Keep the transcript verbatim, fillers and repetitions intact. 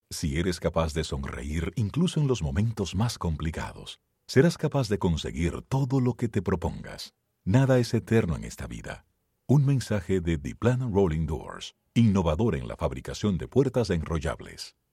Si eres capaz de sonreír incluso en los momentos más complicados, serás capaz de conseguir todo lo que te propongas. Nada es eterno en esta vida. Un mensaje de Diplan Rolling Doors, innovador en la fabricación de puertas enrollables.